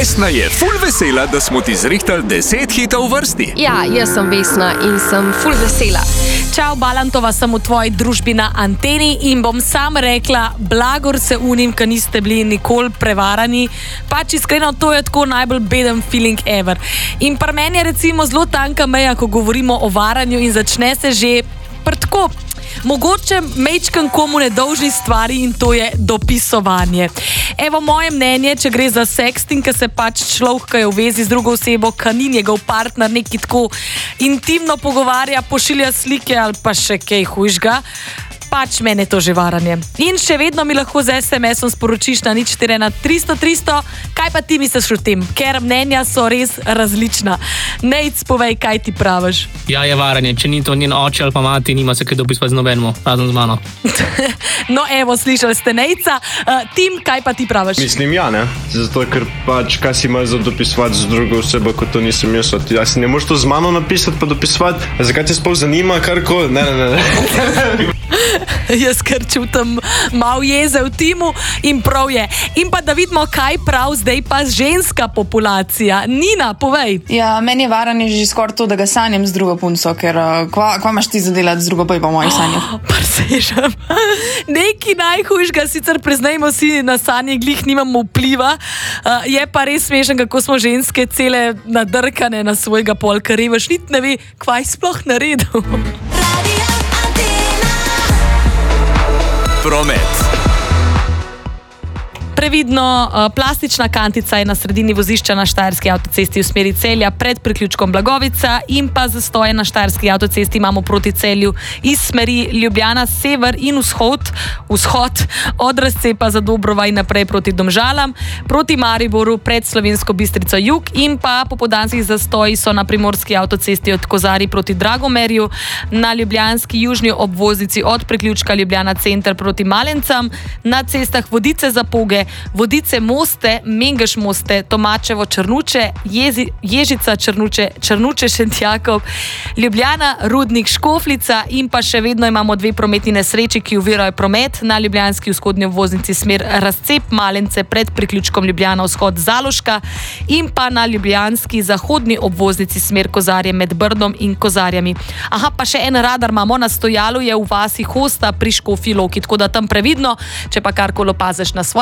Vesna je ful vesela, da smo ti zrihtali 10 hitov v vrsti. Ja, jaz sem Vesna in sem ful vesela. Čau, Balantova, sem v tvoji družbi na anteni in bom sam rekla, blagor se unim, ki niste bili nikoli prevarani. Pač iskreno, to je tako najbolj beden feeling ever. In pri meni je recimo zelo tanka meja, ko govorimo o varanju in začne se že tako mogoče mečkan komu nedolžni stvari in to je dopisovanje. Evo moje mnenje, če gre za sexting, ki se pač človek, ki je v vezi z drugo osebo, ki ni njegov partner, neki tako intimno pogovarja, pošilja slike ali pa še kaj hujšga. Pač mene to že varanje. In še vedno mi lahko z SMS-om sporočiš na 041 300 300, kaj pa ti misliš o tem, ker mnenja so res različna. Nejc, povej, kaj ti praviš. Ja, je varanje, če ni to njen oče ali pa mati, nima se kaj dopisovati z nobenemu, razen z mano. No evo, slišali ste Nejca. Tim, kaj pa ti praviš? Mislim, ja, ne. Zato, ker pač, kaj si imaš za dopisovati z drugo osebo, kot to nisem jaz. Ja si ne moreš to z mano napisati pa dopisovati? Zakaj te sploh zanima karkoli? Ne. Jaz kar čutim malo jeze v timu in prav je. In pa da vidimo, kaj prav zdaj pa ženska populacija. Nina, povej. Ja, meni je varanje že skoraj to, da ga sanjam z drugo punco, ker kva imaš ti za delati z drugo bejbo v mojih sanjah? Presežem. Nekaj najhujšega, sicer priznajmo si, na sanje glih nimamo vpliva. Je pa res smešen, kako smo ženske cele nadrkane na svojega pol, ker revaš niti ne ve, kvaj sploh naredil. Promet. Previdno, plastična kantica je na sredini vozišča na Štajerski avtocesti v smeri Celja pred priključkom Blagovica in pa zastoje na Štajerski avtocesti imamo proti Celju iz smeri Ljubljana, sever in vzhod, od razcepa za Dobrova in naprej proti Domžalam, proti Mariboru pred Slovensko Bistrico jug in pa popoldanskih zastoji so na primorski avtocesti od Kozarij proti Dragomerju, na ljubljanski južni obvoznici od priključka Ljubljana center proti Malencam, na cestah Vodice Zapoge, Vodice Moste, Mengeš Moste, Tomačevo Črnuče, Ježica Črnuče, Črnuče Šentjakov, Ljubljana, Rudnik Škofljica in pa še vedno imamo dve prometni nesreči, ki ovirajo promet na ljubljanski vzhodni obvoznici smer razcep Malence pred priključkom Ljubljana vzhod Zaloška in pa na ljubljanski zahodni obvoznici smer Kozarje med Brdom in Kozarjami. Aha, pa še en radar imamo na stojalu, je v vasi Hosta pri Škofji Loki, tako da tam previdno, če pa karkoli opaziš na svoj